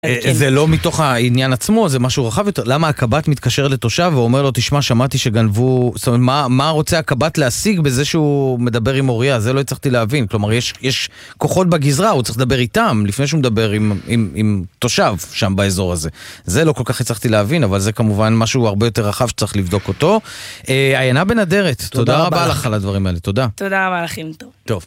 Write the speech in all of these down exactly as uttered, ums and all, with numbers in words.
זה לא מתוך העניין עצמו, זה משהו רחב יותר. למה הקב"ט מתקשר לתושב ואומר לו, תשמע, שמעתי שגנבו, זאת אומרת, מה, מה רוצה הקב"ט להשיג בזה שהוא מדבר עם אוריה? זה לא הצלחתי להבין. כלומר, יש, יש כוחות בגזרה, הוא צריך לדבר איתם, לפני שהוא מדבר עם, עם, עם תושב שם באזור הזה. זה לא כל כך הצלחתי להבין, אבל זה כמובן משהו הרבה יותר רחב שצריך לבדוק אותו. אה, עיינה בן אדרת, תודה, תודה רבה לך על הדברים האלה, תודה. תודה רבה לכם, טוב. טוב.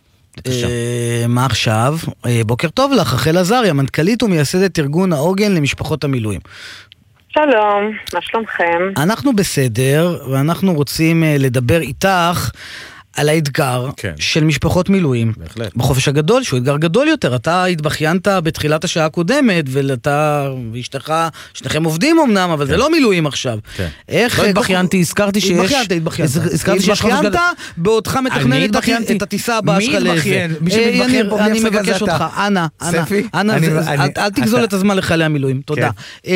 מה עכשיו? בוקר טוב לך, רחל עזריה, מנכ"לית ומייסדת ארגון העוגן למשפחות המילואים. שלום, מה שלומכם? אנחנו בסדר, ואנחנו רוצים לדבר איתך על האתגר כן. של משפחות מילואים. בהחלט. בחופש הגדול, שהוא אתגר גדול יותר. אתה התבחיינת בתחילת השעה הקודמת, ואתה ואשתך, שניכם עובדים אמנם, אבל כן. זה לא מילואים עכשיו. כן. איך... לא התבחיינתי, הזכרתי שיש... התבחיינת, התבחיינת. התבחיינת, בעודך מתכנן את הטיסה הבאה שלך לאיזה. מי שמתבחיין פה אני מבקש אותך, אנא, אנא, אל תגזול את הזמן לחיילי המילואים. תודה.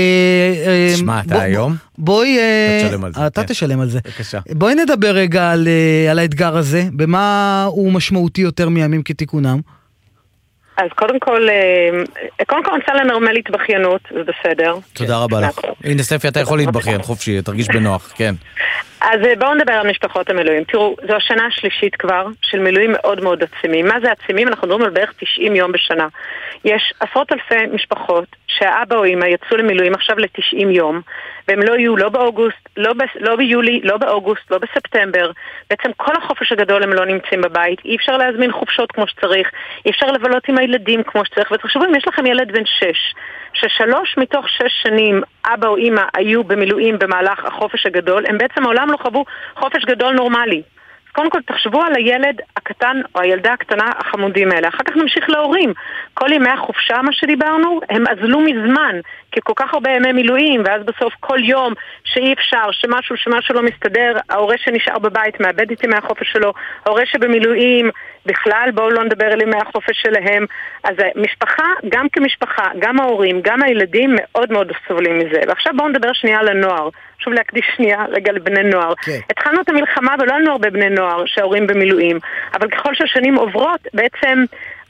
שמע, אתה היום? בואי... אתה תשלם על זה. בואי נדבר רגע על האתגר הזה. זה, במה הוא משמעותי יותר מימים כתיקונם? אז קודם כל, קודם כל נצא לנורמל התבחיינות, זה בסדר. תודה רבה לך. הנה ספי, אתה יכול להתבחיין, חופשי, תרגיש בנוח, כן. אז בואו נדבר על משפחות המילואים. תראו, זו השנה השלישית כבר של מילואים מאוד מאוד עצימים. מה זה עצימים? אנחנו מדברים על בערך תשעים יום בשנה. יש עשרות אלפי משפחות שהאבא או אמא יצאו למילואים עכשיו ל-תשעים יום, והם לא יהיו לא באוגוסט, לא, ב- לא ביולי, לא באוגוסט, לא בספטמבר. בעצם כל החופש הגדול הם לא נמצאים בבית. אי אפשר להזמין חופשות כמו שצריך, אי אפשר לבלות עם הילדים כמו שצריך. ותחשבו, אם יש לכם ילד בן שש, ששלוש מתוך שש שנים אבא או אמא היו במילואים במהלך החופש הגדול, הם בעצם העולם לא חוו חופש גדול נורמלי. אז קודם כל תחשבו על הילד הקטן או הילדה הקטנה החמודים האלה. אחר כך נמשיך להורים. כל ימי החופשה, מה שדיברנו, הם עזלו מזמן, כי כל כך הרבה ימי מילואים, ואז בסוף כל יום שאי אפשר, שמשהו שמשהו לא מסתדר, ההורה שנשאר בבית מאבד את ימי החופש שלו, ההורה שבמילואים בכלל, בואו לא נדבר על ימי החופש שלהם. אז משפחה, גם כמשפחה, גם ההורים, גם הילדים מאוד מאוד סובלים מזה. ועכשיו בואו נדבר שנייה על הנוער. שוב להקדיש שנייה רגע לבני נוער. Okay. התחלנו את המלחמה ולא לנו הרבה בני נוער שההורים במילואים, אבל ככל שהשנים עוברות, בעצם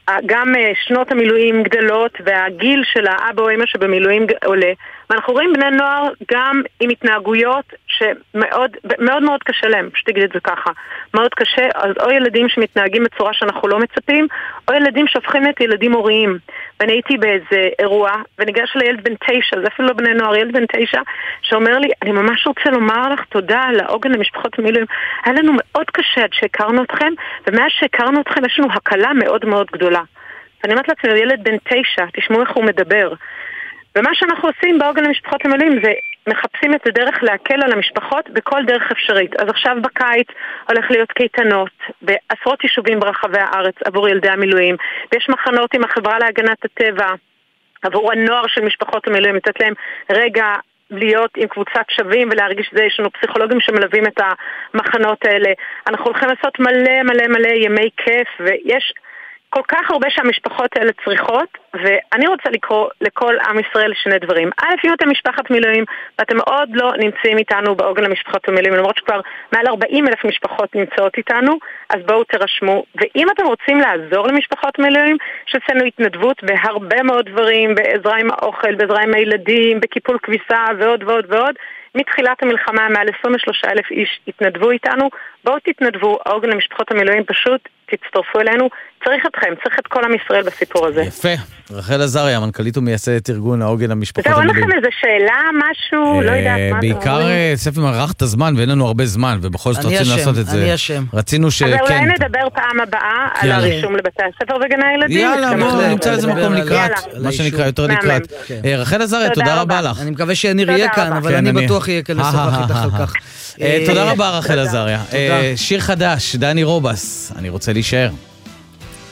גם שנות המילואים גדלות והגיל של האבא או אמא שבמילואים עולה, ואנחנו רואים בני נוער גם עם התנהגויות שמאוד מאוד מאוד קשה להם, שתגיד את זה ככה, מאוד קשה. אז או ילדים שמתנהגים בצורה שאנחנו לא מצפים, או ילדים שהופכים את ילדים הוריים. ואני הייתי באיזה אירוע, וניגש לילד בן תשע, זה אפילו לא בני נוער, ילד בן תשע, שאומר לי, אני ממש רוצה לומר לך תודה על העוגן למשפחות המילואים. היה לנו מאוד קשה עד שהכרנו אתכם, ומאז שהכרנו אתכם יש לנו הקלה מאוד מאוד גדולה. ואני אומרת לעצמי, ילד בן תשע, תשמעו איך הוא מדבר. ומה שאנחנו עושים בעוגן למשפחות המילואים זה מחפשים את הדרך להקל על המשפחות בכל דרך אפשרית. אז עכשיו בקיץ הולך להיות קייטנות בעשרות יישובים ברחבי הארץ עבור ילדי המילואים, ויש מחנות עם החברה להגנת הטבע עבור הנוער של משפחות המילואים, לתת להם רגע להיות עם קבוצת שווים ולהרגיש שזה. יש לנו פסיכולוגים שמלווים את המחנות האלה. אנחנו הולכים לעשות מלא מלא מלא ימי כיף, ויש כל כך הרבה שהמשפחות האלה צריכות, ואני רוצה לקרוא לכל עם ישראל שני דברים. א', אם אתם משפחת מילואים, ואתם עוד לא נמצאים איתנו בעוגן למשפחות המילואים, למרות שכבר מעל ארבעים אלף משפחות נמצאות איתנו, אז בואו תרשמו. ואם אתם רוצים לעזור למשפחות מילואים, שעשינו התנדבות בהרבה מאוד דברים, בעזרה עם האוכל, בעזרה עם הילדים, בקיפול כביסה ועוד ועוד ועוד, מתחילת המלחמה מעל עשרים ושלושה אלף איש התנדבו איתנו. בואו תתנדבו, העוגן למשפחות המילואים, פשוט תצטרפו אלינו. צריך אתכם, צריך את כל עם ישראל בסיפור הזה. יפה. רחל עזריה, מנכ"לית ומייסדת ארגון העוגן למשפחות המילואים. זהו, אין לכם איזה שאלה, משהו, לא יודעת מה. בעיקר ספי מרח את הזמן, ואין לנו הרבה זמן, ובכל זאת רוצים לעשות את זה. אני אשם. רצינו שכן. אבל אולי נדבר פעם הבאה על הרישום לבתי הספר וגני הילדים. יאללה, בואו נמצא איזה מקום לקראת, מה שנקרא, יותר לקראת. רחל עזריה, תודה רבה לך. אני מקווה שניר יהיה כאן, אבל אני בטוח יהיה כאן לשוחח איתך על כך. תודה רבה רחל עזריה. שיר חדש, דני רובס, אני רוצה להישאר.